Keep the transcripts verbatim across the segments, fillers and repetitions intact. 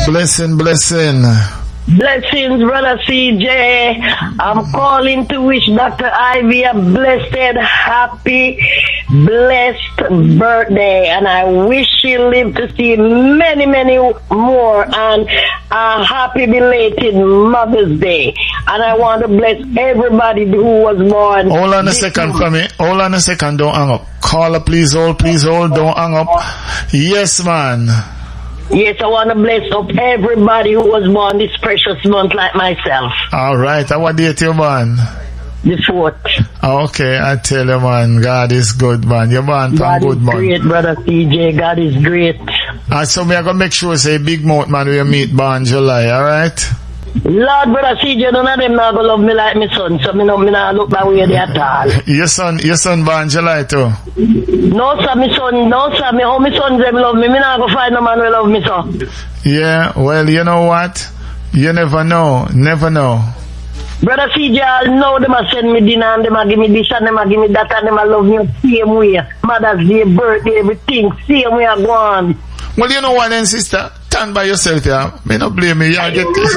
Blessing, blessing. Blessings, Brother C J. I'm calling to wish Doctor Ivy a blessed, happy, blessed birthday. And I wish she lived to see many, many more. And a happy belated Mother's Day. And I want to bless everybody who was born. Hold on a second for me. Hold on a second. Don't hang up. Caller, please hold, please hold. Don't hang up. Yes, man. Yes, I want to bless up everybody who was born this precious month like myself. All right. What date you born? The fourth. Okay, I tell you, man, God is good, man. You're born from good, man. God is great, Brother C J. God is great. And so we are going to make sure, say, big mouth, man, we meet born July, all right? Lord, Brother C J, none of them not going to love me like my son, so me no, me not look that way at all. Your son, your son born July too? No, sir, my son, no, sir, me, how my son them love me, me not going to find no man who love me, sir. Yeah, well, you know what? You never know, never know. Brother C J, I know them a send me dinner and them a give me this and them a give me that and them a love me same way. Mother's Day, birthday, everything, same way I go on. Well, you know what then, sister? Stand by yourself, yeah. Me not blame me, yeah, get this.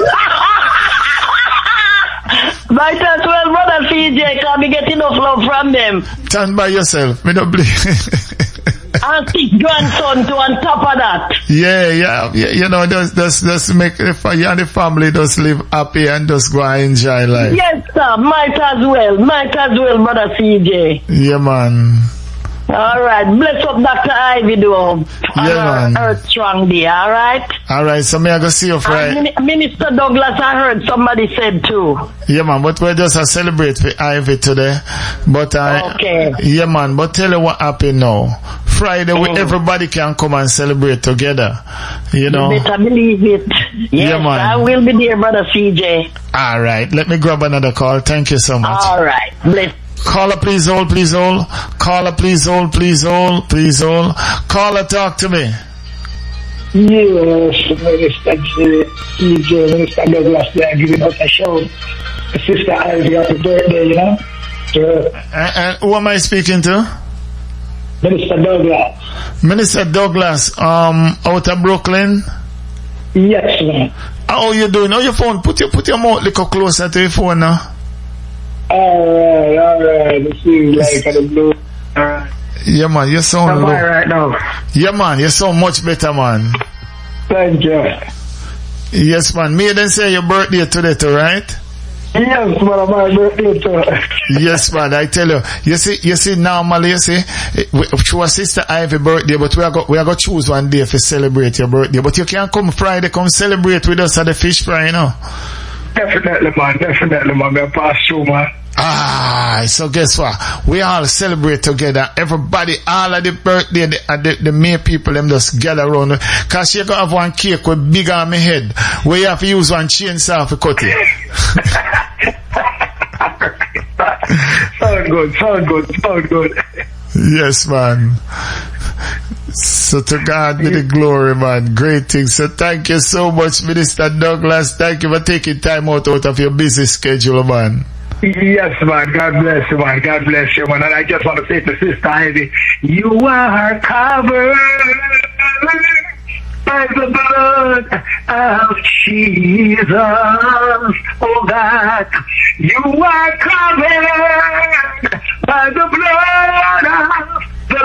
Might as well, Brother C J, can we get enough love from them? Stand by yourself, me not blame. And six grandson to on top of that. Yeah, yeah, yeah, you know, just, just, just make the, you and the family just live happy and just go and enjoy life. Yes, sir, might as well, might as well, Brother C J. Yeah, man. Alright, bless up Doctor Ivy though. Yeah, man. Earth strong day, alright? Alright, so may I go see you Friday? And Minister Douglas, I heard somebody said too. Yeah, man, but we're just a celebrate for Ivy today. But I, okay. Yeah, man, but tell you what happened now. Friday, mm. everybody can come and celebrate together. You know? You better believe it. Yes, yeah, man. I will be there, Brother C J. Alright, let me grab another call. Thank you so much. Alright, bless. Caller, please hold, please hold. Caller, please hold, please hold, please hold. Caller, talk to me. Yes, Minister C J, Minister Douglas, they are giving us a show. Sister Ivy, happy birthday, you know. So, and, and who am I speaking to? Minister Douglas. Minister Douglas, um, out of Brooklyn? Yes, man. How you doing? How your phone? Put your, put your mouth a little closer to your phone now. Alright, alright. This is like a blue. Alright. Yeah, man, you sound low. Am right now? Yeah, man, you sound much better, man. Thank you. Yes, man. Me then say your birthday today, too, right? Yes, man, my birthday too. Yes, man, I tell you. You see, you see, normally, you see, she was Sister Ivy birthday, but we are go, we are going to choose one day to celebrate your birthday. But you can't come Friday, come celebrate with us at the fish fry, you know? Definitely, man, definitely, man. I'm pass through, man. Ah, so guess what? We all celebrate together. Everybody, all of the birthday, the, uh, the, the main people, them just gather around. Cause you gonna have one cake with big on my head, where you have to use one chainsaw to cut it. Sound good, sound good, sound good. Yes, man. So to God be the glory, man. Great things. So thank you so much, Minister Douglas. Thank you for taking time out, out of your busy schedule, man. Yes, man. God bless you, man. God bless you, man. And I just want to say to Sister Ivy, you are covered by the blood of Jesus. Oh, God, you are covered by the blood of the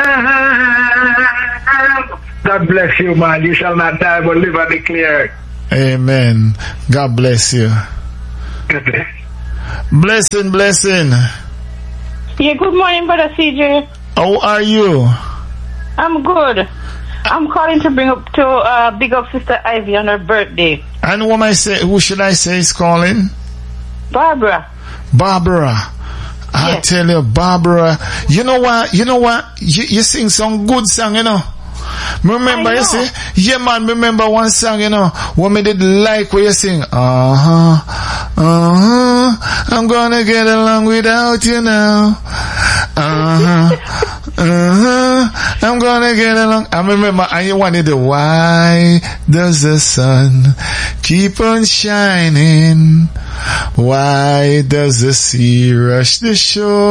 Lamb. God bless you, man. You shall not die but live and declare. Amen. God bless you. God bless. Blessing, blessing. Yeah, good morning, Brother C J. How are you? I'm good. I'm calling to bring up to uh, big up Sister Ivy on her birthday. And who am I say? Who should I say is calling? Barbara. Barbara. I yes. tell you, Barbara. You know what? You know what? You, you sing some good song, you know. Remember, you see? Yeah, man, remember one song, you know, what me did like what you sing. Uh-huh, uh-huh, I'm gonna get along without you now. Uh-huh, uh-huh, I'm gonna get along. I remember, and you wanted the why does the sun keep on shining? Why does the sea rush the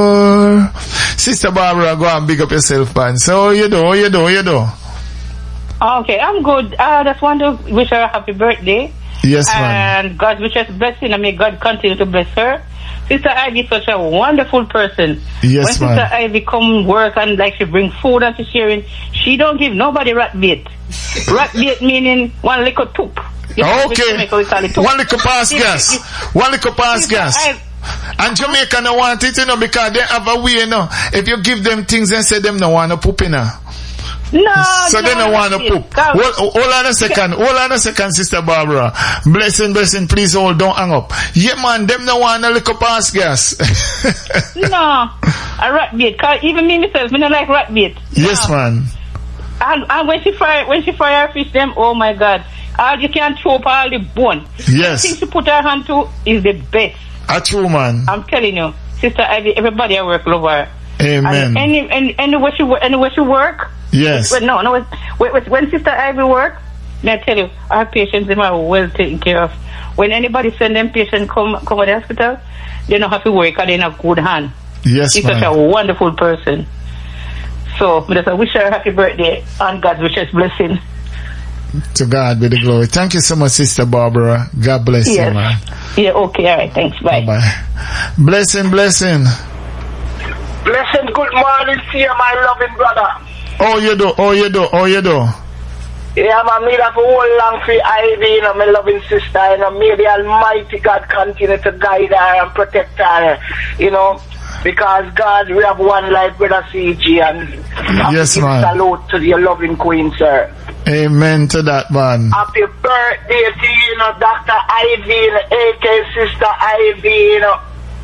shore? Sister Barbara, go and big up yourself, man. So, how you do, how you do, how you do? Okay, I'm good. I just want to wish her a happy birthday. Yes, ma'am. And God wishes blessing, and may God continue to bless her. Sister Ivy is such a wonderful person. Yes, when ma'am. Sister Ivy come work and like she bring food and she sharing, she don't give nobody rat bait. Rat bait meaning one little toop. You know, Okay. Jamaica, we call it toop. One little pass gas. One little pass Sister gas. Ivy- And Jamaica no want it, you know, because they have a way, you know. If you give them things and say them no want to poop, you know. No, So no, they don't want to rat bait. poop. Come. Hold, hold on a second. Hold on a second, Sister Barbara. Blessing, blessing, please hold, don't hang up. Yeah, man, them no want a little pass gas. No, a rat bait. Cause even me myself, me don't like rat bait. Yes, No. man. And, and when she fry, when she fry her fish, them, oh my God, all you can throw up all the bone. Yes. The thing she put her hand to is the best. A true man. I'm telling you, Sister Ivy, everybody at work love her. Amen. And any, any, anywhere she, wo- anywhere she work. Yes. When, no, no, when, when, when Sister Ivy work, may I tell you, our patients, them are well taken care of. When anybody send them patients come, come to the hospital, they don't have to worry because they're in a good hand. Yes, She's man. such a wonderful person. So, I just wish her a happy birthday and God's richest blessing. To God be the glory. Thank you so much, Sister Barbara. God bless Yes. you, man. Yeah, okay, all right, thanks, bye. Bye-bye. Blessing, blessing. Blessed good morning to you, my loving brother. Oh, you do, oh, you do, oh, you do. Yeah, man, me that whole long for Ivy, you know, my loving sister, you know, may the Almighty God continue to guide her and protect her, you know, because God, we have one life, Brother C G, and I Yes, give man. salute to your loving queen, sir. Amen to that, man. Happy birthday to you, you know, Doctor Ivy, you know, A K Sister Ivy, you know.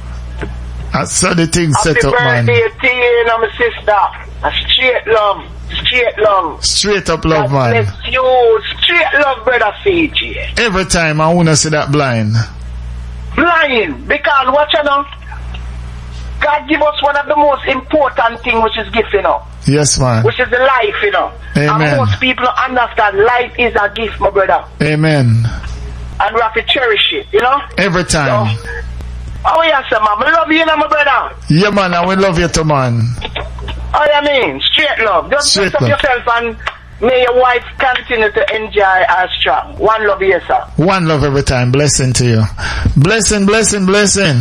I saw the thing Happy set up, man. birthday to you, you know, my sister. A straight love, straight love. Straight up love, God man. bless you, straight love, Brother C G. Every time I wanna see that blind. Blind, because what you know, God give us one of the most important things, which is gift, you know, Yes, man. which is the life, you know. Amen. And most people understand life is a gift, my brother, Amen. and we have to cherish it, you know. Every time. So, oh yes, sir, man. I love you, you know, my brother. Yeah, man, I will love you too, man. Oh, you mean straight love. Just Straight bless up love. yourself and may your wife continue to enjoy her strong. One love, yes, sir. One love every time. Blessing to you. Blessing, blessing, blessing.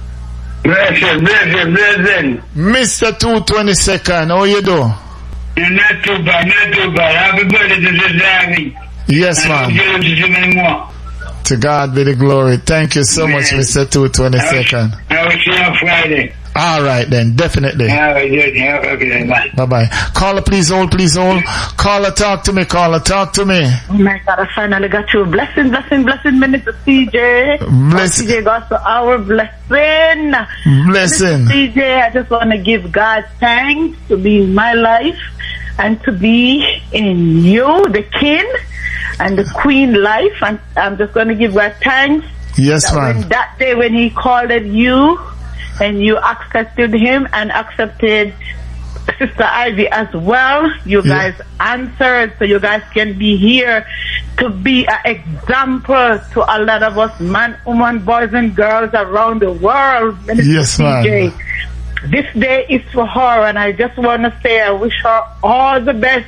Blessing, blessing, blessing. Mister two twenty-second, how you do? You're not too bad, not too bad. Happy birthday to Sister Ivy. Yes, man. And to so many more. To God be the glory. Thank you so much, Amen. Mister two twenty-second. I will see you on Friday. All right then, definitely. All right, good. Yeah, okay, then, bye. Bye-bye. Caller, please hold, please hold. Caller, talk to me. Caller, talk to me. Oh my God, I finally got you. Blessing, blessing, blessing, Minister C J. Blessing. C J got to our blessing. Blessing. C J, I just want to give God thanks to be in my life and to be in you, the king and the queen life. And I'm just going to give God thanks. Yes, that man. when that day when he called you and you accepted him and accepted Sister Ivy as well, you Yeah. guys answered, so you guys can be here to be an example to a lot of us man, women, boys and girls around the world. Minister Yes, man. C J. This day is for her, and I just want to say I wish her all the best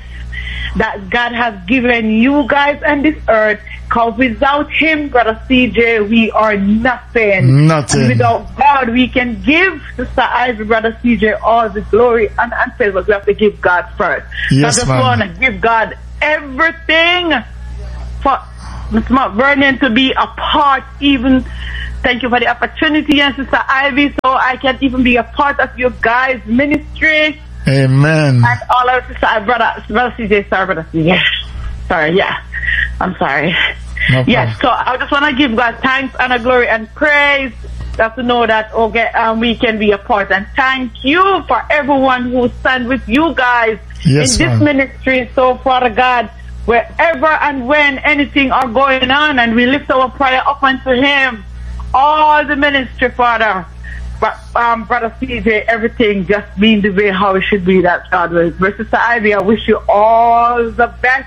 that God has given you guys and this earth. Because without him, Brother C J, we are nothing. Nothing. And without God, we can give Sister Ivy, Brother C J, all the glory and, and praise, but we have to give God first. Yes, so I just ma'am. want to give God everything for Mister Mount Vernon to be a part, even. Thank you for the opportunity, and Sister Ivy, so I can even be a part of your guys' ministry. Amen. And all our sister, uh, brother, brother C J, sorry, brother C J. Yeah. Sorry, yeah. I'm sorry. No Yes, so I just want to give God thanks and a glory and praise. Just to know that, okay, um, we can be a part. And thank you for everyone who stand with you guys Yes, in this ma'am. ministry. So, Father God, wherever and when anything are going on, and we lift our prayer up unto him, all the ministry, Father. But, um, Brother C J, everything just being the way how it should be, that God will. Sister Ivy, I wish you all the best.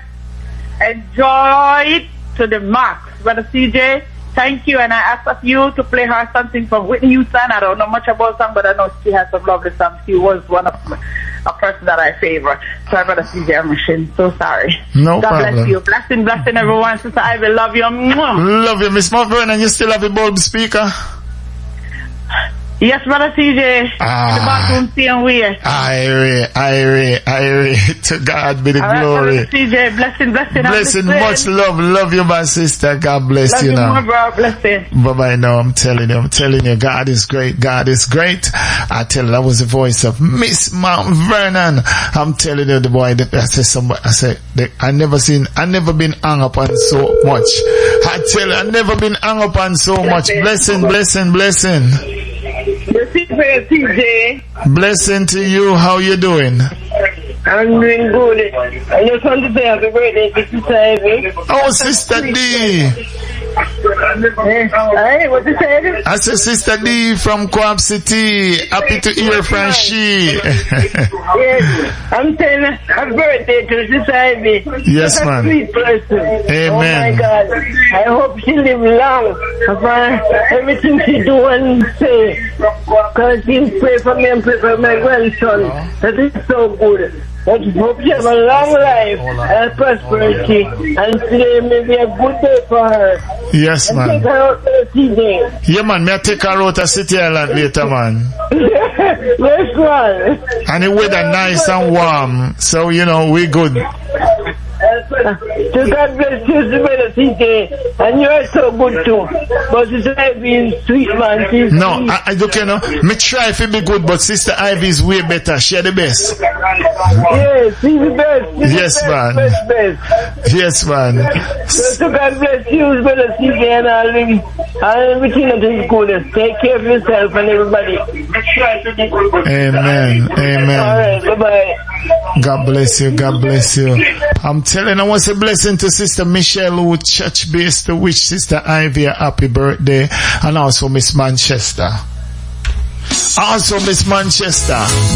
Enjoy it to the max. Brother C J, thank you, and I ask of you to play her something from Whitney Houston. I don't know much about song, but I know she has some lovely songs. She was one of a person that I favor. Sorry, Brother C J, I'm so sorry. No God problem. bless you. Blessing, blessing everyone. Sister Ivy, love you. Mwah. Love you, Miss Mount Vernon. You still have a bulb speaker? Yes, Brother C J. Ah. The bathroom same way. Irie, Irie, Irie. To God be the All right, glory. Brother C J, blessing, blessing. Blessing, much love. Love you, my sister. God bless love you you now. more, bro. Blessing. Bye-bye now. I'm telling you, I'm telling you, God is great. God is great. I tell you, that was the voice of Miss Mount Vernon. I'm telling you, the boy, that I said somebody, I said, they, I never seen, I never been hung up on so much. I tell you, I never been hung up on so much. Blessing, blessing, blessing. Yes, C J. Blessing to you. How you doing? I'm doing good. I just want to say happy birthday to Sister Ivy. Oh, Sister D. Hey, what you say? I said, Sister D from Coab City. Happy to hear from she. Yes, I'm saying happy birthday to Sister Ivy. Yes, Such man. a sweet person. Amen. Oh my God. I hope she live long for everything she do and say. Because she pray for me and pray for my grandson. That is so good. I hope she have a long life and prosperity, and today may be a good day for her. Yes, And man. take her out to the C J. Yeah, man. May I take her out to City Island later, man. Yes, man. And the weather nice and warm. So, you know, we good. So God bless you, Sister C J, and you are so good too. But Sister Ivy is sweet, man. She's No, sweet. I, I don't you know. Me try to be good, but Sister Ivy is way better. She the best. Yes, she's the best. She's Yes, the man. best, best, best. Yes, man. So, so God bless you, Brother C J, and all, the- all everything that is good. Take care of yourself and everybody. Amen. Amen. All right, bye-bye. God bless you. God bless you. I'm telling you, I want to say blessing to Sister Michelle, who church based, to wish Sister Ivy a happy birthday, and also Miss Manchester. Also Miss Manchester.